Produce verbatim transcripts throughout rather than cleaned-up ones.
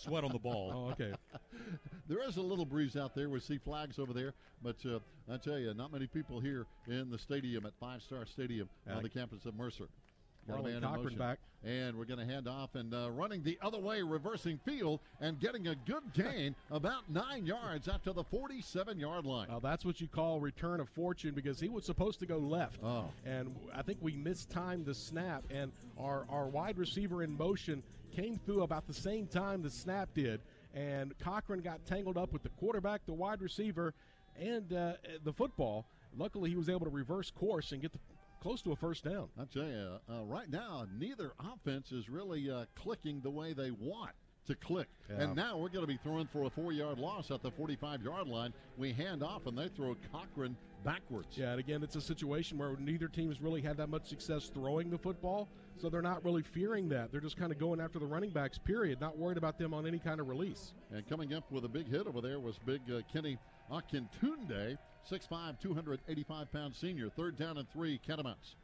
sweat on the ball. Oh, okay. There is a little breeze out there. We see flags over there, but uh, I tell you, not many people here in the stadium at Five Star Stadium Yeah. on the campus of Mercer. Got a Marlon man in Cochran motion. back. And we're going to hand off and uh, running the other way, reversing field and getting a good gain about nine yards out to the forty-seven-yard line. Well, that's what you call return of fortune because he was supposed to go left. Oh. And I think we mistimed the snap, and our, our wide receiver in motion came through about the same time the snap did. And Cochran got tangled up with the quarterback, the wide receiver, and uh, the football. Luckily, he was able to reverse course and get the close to a first down. I'll tell you, uh, right now, neither offense is really uh, clicking the way they want to click. Yeah. And now we're going to be throwing for a four-yard loss at the forty-five-yard line. We hand off, and they throw Cochran backwards. Yeah, and again, it's a situation where neither team's really had that much success throwing the football, so they're not really fearing that. They're just kind of going after the running backs, period, not worried about them on any kind of release. And coming up with a big hit over there was big uh, Kenny Akintunde, six five, two hundred eighty-five pound senior. Third down and three, Catamounts.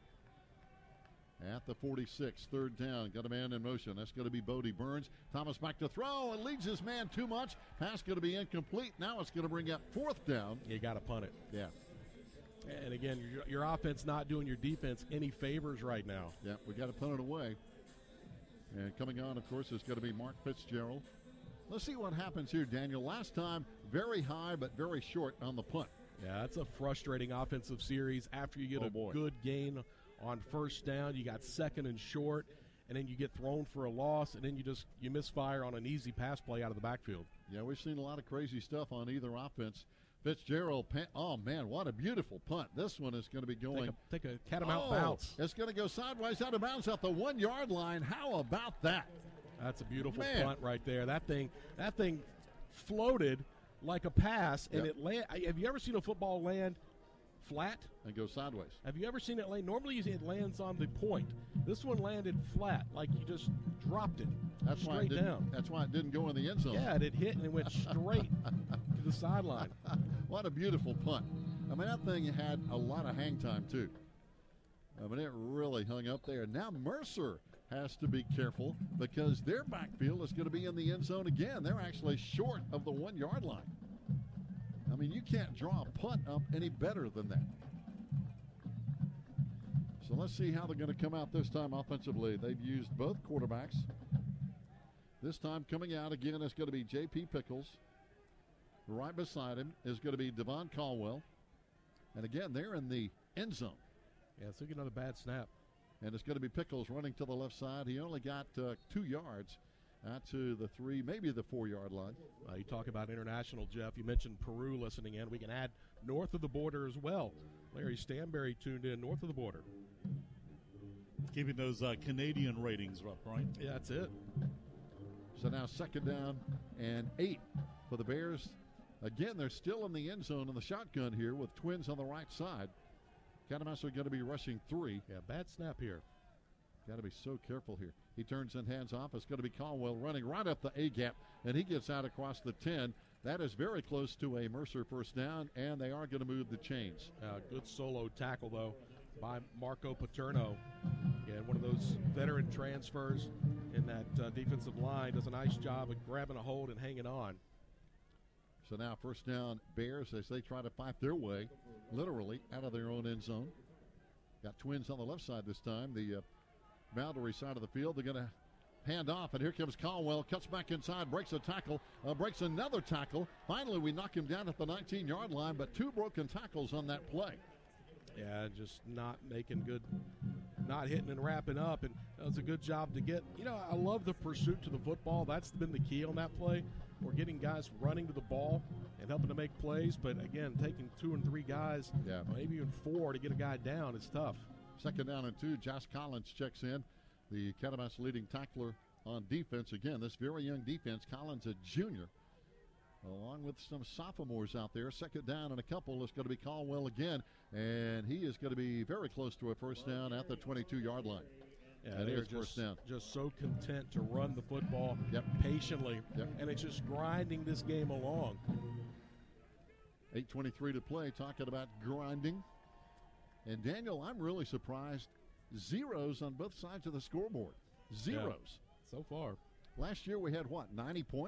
At the forty-six, third down, got a man in motion. That's going to be Bodie Burns. Thomas back to throw and leads his man too much. Pass going to be incomplete. Now it's going to bring up fourth down. You got to punt it. Yeah, And again, your, your offense not doing your defense any favors right now. yeah, we got to punt it away. And coming on, of course, is going to be Mark Fitzgerald. Let's see what happens here, Daniel. Last time, very high but very short on the punt. Yeah, that's a frustrating offensive series. After you get Oh, a boy. good gain on first down, you got second and short, and then you get thrown for a loss, and then you just you misfire on an easy pass play out of the backfield. Yeah, we've seen a lot of crazy stuff on either offense. Fitzgerald, pan- oh, man, what a beautiful punt. This one is going to be going. Take a, take a cat and mouse Oh, bounce. It's going to go sideways out of bounds at the one-yard line. How about that? That's a beautiful Man. punt right there. That thing, that thing floated like a pass, and Yep. it land. Have you ever seen a football land flat? And go sideways. Have you ever seen it land? Normally, you see it lands on the point. This one landed flat, like you just dropped it That's why it straight didn't, down. That's why it didn't go in the end zone. Yeah, it hit and it went straight to the sideline. What a beautiful punt. I mean, that thing had a lot of hang time, too. I mean, it really hung up there. Now Mercer has to be careful because their backfield is going to be in the end zone again. They're actually short of the one-yard line. I mean, you can't draw a punt up any better than that. So let's see how they're going to come out this time offensively. They've used both quarterbacks. This time coming out again is going to be J P Pickles. Right beside him is going to be Devon Caldwell. And again, they're in the end zone. Yeah, so get another bad snap. And it's going to be Pickles running to the left side. He only got uh, two yards out to the three, maybe the four-yard line. Uh, you talk about international, Jeff. You mentioned Peru listening in. We can add north of the border as well. Larry Stanberry tuned in north of the border. Keeping those uh, Canadian ratings up, right? Yeah, that's it. So now second down and eight for the Bears. Again, they're still in the end zone in the shotgun here with Twins on the right side. Catamounts are going to be rushing three. Yeah, bad snap here. Got to be so careful here. He turns and hands off. It's going to be Caldwell running right up the A-gap, and he gets out across the ten. That is very close to a Mercer first down, and they are going to move the chains. Uh, good solo tackle, though, by Marco Paterno. Yeah, one of those veteran transfers in that uh, defensive line. Does a nice job of grabbing a hold and hanging on. So now first down Bears as they try to fight their way, literally, out of their own end zone. Got Twins on the left side this time, the uh, boundary side of the field. They're going to hand off, and here comes Caldwell. Cuts back inside, breaks a tackle, uh, breaks another tackle. Finally, we knock him down at the nineteen-yard line, but two broken tackles on that play. Yeah, just not making good, not hitting and wrapping up. And that was a good job to get. You know, I love the pursuit to the football. That's been the key on that play. We're getting guys running to the ball and helping to make plays. But, again, taking two and three guys, Yeah. maybe even four to get a guy down is tough. Second down and two. Josh Collins checks in, the Catamounts leading tackler on defense. Again, this very young defense. Collins, a junior, along with some sophomores out there. Second down and a couple is going to be Caldwell again, and he is going to be very close to a first down at the twenty-two-yard line. Yeah, That they're is first just, down. just so content to run the football Yep. patiently. Yep. And it's just grinding this game along. eight twenty-three to play, talking about grinding. And, Daniel, I'm really surprised. Zeros on both sides of the scoreboard. Zeros. So far. Last year we had, what, ninety points?